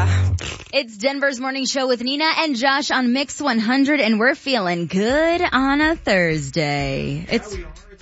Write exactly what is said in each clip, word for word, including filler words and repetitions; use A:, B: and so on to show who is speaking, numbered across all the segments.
A: Yeah.
B: It's Denver's Morning Show with Nina and Josh on Mix one hundred, and we're feeling good on a Thursday. It's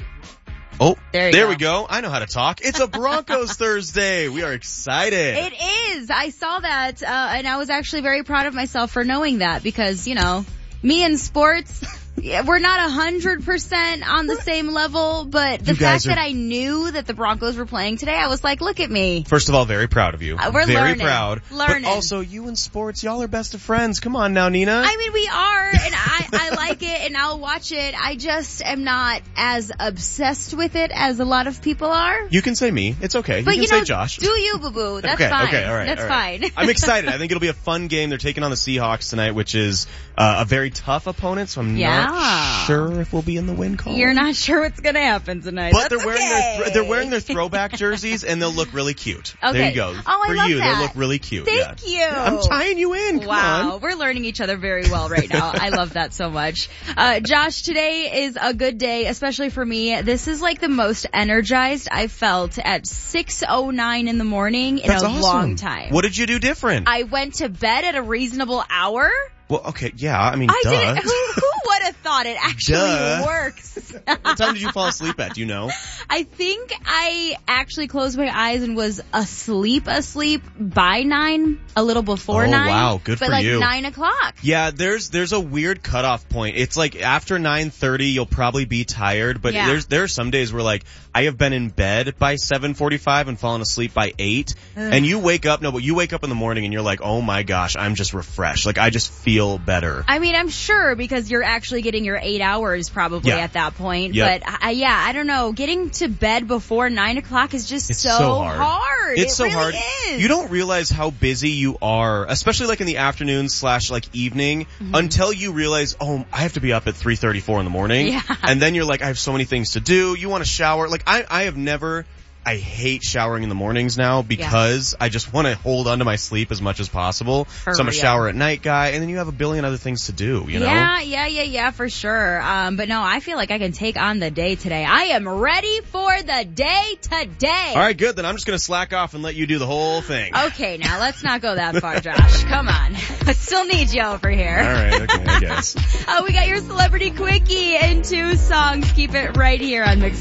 C: Oh,
B: there, you
C: there
B: go.
C: we go. I know how to talk. It's a Broncos Thursday. We are excited.
B: It is. I saw that, uh, and I was actually very proud of myself for knowing that because, you know, me and sports, yeah, we're not a hundred percent on the same level, but the
C: You guys
B: fact
C: are-
B: that I knew that the Broncos were playing today, I was like, look at me.
C: First of all, very proud of you.
B: Uh, we're
C: very
B: learning.
C: proud.
B: Learning.
C: But also, you and sports, y'all are best of friends. Come on now, Nina.
B: I mean, we are, and I, I like it, and I'll watch it. I just am not as obsessed with it as a lot of people are.
C: You can say me. It's okay.
B: But
C: you
B: you
C: can
B: know,
C: say Josh.
B: do you, boo-boo. That's
C: okay,
B: fine.
C: Okay, all right.
B: That's
C: all right.
B: fine.
C: I'm excited. I think it'll be a fun game. They're taking on the Seahawks tonight, which is uh, a very tough opponent, so I'm
B: Yeah.
C: not sure if we'll be in the win column.
B: You're not sure what's going to happen tonight.
C: But
B: That's
C: they're wearing
B: okay.
C: their they're wearing their throwback jerseys, and they'll look really cute.
B: Okay.
C: There you go.
B: Oh, I
C: For
B: love
C: you,
B: that.
C: they'll look really cute.
B: Thank
C: yeah.
B: you.
C: I'm tying you in. Come
B: Wow,
C: on.
B: we're learning each other very well right now. I love that so much. Uh, Josh, today is a good day, especially for me. This is like the most energized I've felt at six oh nine in the morning in
C: That's
B: a
C: awesome.
B: long time.
C: What did you do different?
B: I went to bed at a reasonable hour.
C: well, okay, yeah. I mean,
B: I
C: duh.
B: didn't. Who, who would have thought it actually
C: Duh.
B: works?
C: What time did you fall asleep at? Do you know?
B: I think I actually closed my eyes and was asleep, asleep by nine, a little before
C: Oh,
B: nine.
C: wow. Good
B: but
C: for
B: like
C: you.
B: nine o'clock.
C: Yeah, there's there's a weird cutoff point. It's like after nine thirty, you'll probably be tired, but
B: Yeah.
C: there's there are some days where like I have been in bed by seven forty-five and fallen asleep by eight, and you wake up. No, but you wake up in the morning and you're like, oh my gosh, I'm just refreshed. Like I just feel better.
B: I mean, I'm sure because you're actually getting your eight hours probably
C: Yeah.
B: at that point.
C: Yep.
B: But I, yeah, I don't know. Getting to bed before nine o'clock is just
C: It's
B: so,
C: so hard. It's
B: it
C: so
B: really
C: hard.
B: Is.
C: You don't realize how busy you are, especially like in the afternoon slash like evening,
B: Mm-hmm.
C: until you realize, oh, I have to be up at three thirty-four in the morning.
B: Yeah.
C: And then you're like, I have so many things to do. You want to shower. Like I, I have never, I hate showering in the mornings now because I just want to hold onto my sleep as much as possible.
B: For
C: so I'm a
B: real.
C: shower at night guy, and then you have a billion other things to do, you know?
B: Yeah, yeah, yeah, yeah, for sure. Um, but no, I feel like I can take on the day today. I am ready for the day today.
C: All right, good. Then I'm just going to slack off and let you do the whole thing.
B: Okay, now let's not go that far, Josh. Come on. I still need you over here.
C: All right, okay, I guess.
B: Uh, we got your celebrity quickie in two songs. Keep it right here on Mix